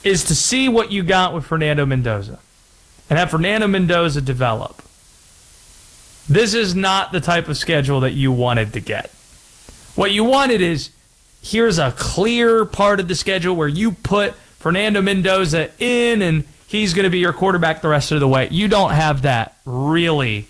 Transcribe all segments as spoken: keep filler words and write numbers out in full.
is to see what you got with Fernando Mendoza and have Fernando Mendoza develop. This is not the type of schedule that you wanted to get. What you wanted is, here's a clear part of the schedule where you put Fernando Mendoza in and he's going to be your quarterback the rest of the way. You don't have that really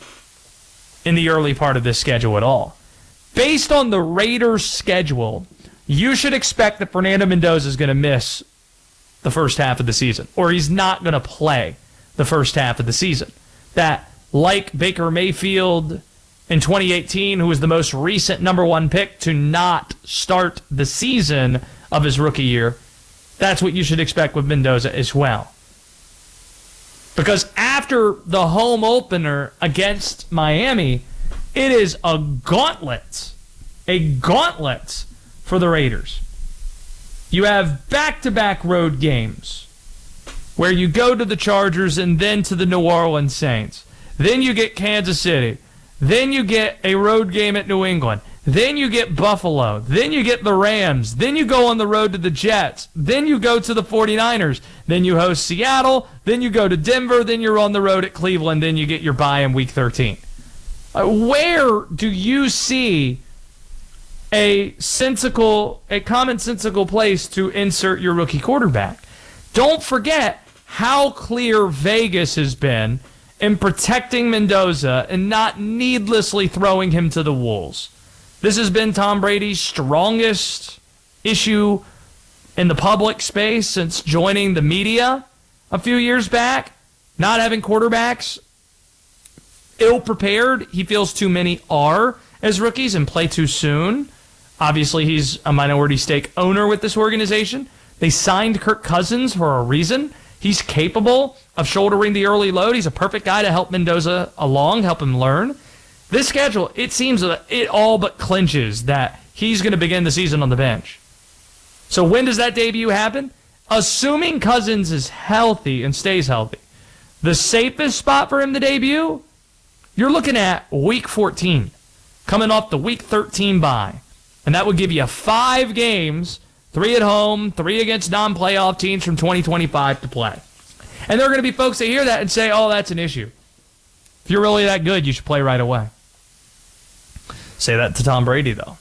in the early part of this schedule at all. Based on the Raiders' schedule, you should expect that Fernando Mendoza is going to miss the first half of the season, or he's not going to play the first half of the season. That, like Baker Mayfield in twenty eighteen, who was the most recent number one pick to not start the season of his rookie year, that's what you should expect with Mendoza as well. Because after the home opener against Miami, it is a gauntlet, a gauntlet for the Raiders. You have back-to-back road games where you go to the Chargers and then to the New Orleans Saints. Then you get Kansas City. Then you get a road game at New England. Then you get Buffalo. Then you get the Rams. Then you go on the road to the Jets. Then you go to the forty-niners. Then you host Seattle. Then you go to Denver. Then you're on the road at Cleveland. Then you get your bye in week thirteen. Uh, where do you see a sensical, a commonsensical place to insert your rookie quarterback? Don't forget how clear Vegas has been in protecting Mendoza and not needlessly throwing him to the wolves. This has been Tom Brady's strongest issue in the public space since joining the media a few years back. Not having quarterbacks ill-prepared. He feels too many are as rookies and play too soon. Obviously, he's a minority stake owner with this organization. They signed Kirk Cousins for a reason. He's capable of shouldering the early load. He's a perfect guy to help Mendoza along, help him learn. This schedule, it seems that it all but clinches that he's going to begin the season on the bench. So when does that debut happen? Assuming Cousins is healthy and stays healthy, the safest spot for him to debut, you're looking at week fourteen, coming off the week thirteen bye. And that would give you five games, three at home, three against non-playoff teams from twenty twenty-five to play. And there are going to be folks that hear that and say, oh, that's an issue. If you're really that good, you should play right away. Say that to Tom Brady, though.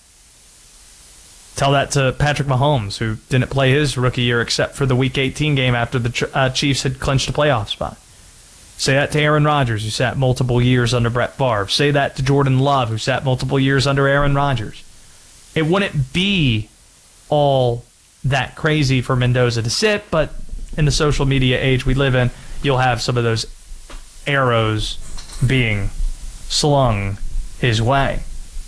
Tell that to Patrick Mahomes, who didn't play his rookie year except for the Week eighteen game after the uh, Chiefs had clinched a playoff spot. Say that to Aaron Rodgers, who sat multiple years under Brett Favre. Say that to Jordan Love, who sat multiple years under Aaron Rodgers. It wouldn't be all that crazy for Mendoza to sit, but in the social media age we live in, you'll have some of those arrows being slung his way.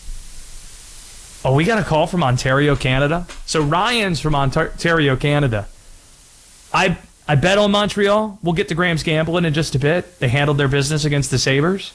Oh, we got a call from Ontario, Canada. So Ryan's from Ontario, Canada. I I bet on Montreal. We'll get to Graham's Gambling in just a bit. They handled their business against the Sabres.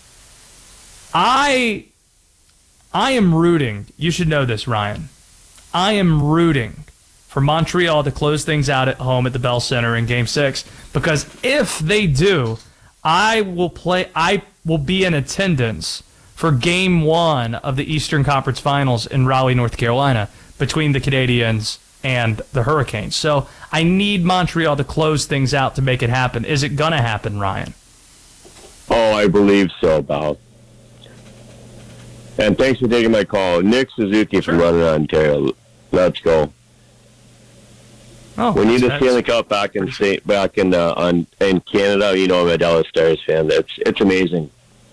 I I am rooting. You should know this, Ryan. I am rooting for Montreal to close things out at home at the Bell Center in Game Six, because if they do, I will play. I will be in attendance for Game One of the Eastern Conference Finals in Raleigh, North Carolina, between the Canadiens and the Hurricanes. So I need Montreal to close things out to make it happen. Is it gonna happen, Ryan? Oh, I believe so, Bob. And thanks for taking my call. Nick Suzuki Sure. from Running Ontario. Let's go. Oh, we need the that's- Stanley Cup back in Saint, back in uh, on in Canada. You know, I'm a Dallas Stars fan. It's it's amazing.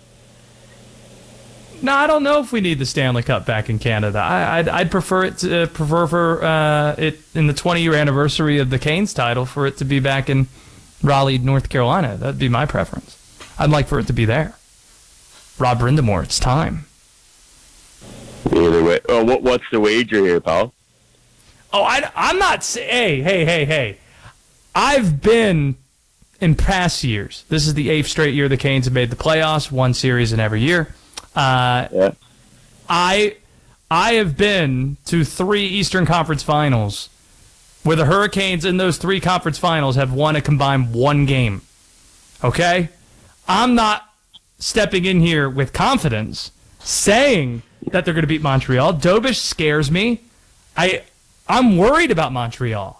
No, I don't know if we need the Stanley Cup back in Canada. I, I'd, I'd prefer it to uh, prefer for uh, it in the twenty-year anniversary of the Canes title for it to be back in Raleigh, North Carolina. That'd be my preference. I'd like for it to be there. Rob Brindamore, it's time. Either way, oh, what what's the wager here, pal? Oh, I, I'm not saying. Hey, hey, hey, hey. I've been in past years. This is the eighth straight year the Canes have made the playoffs, one series in every year. Uh, Yeah. I I have been to three Eastern Conference Finals where the Hurricanes in those three conference finals have won a combined one game. Okay? I'm not stepping in here with confidence saying that they're going to beat Montreal. Dobish scares me. I, I'm worried about Montreal.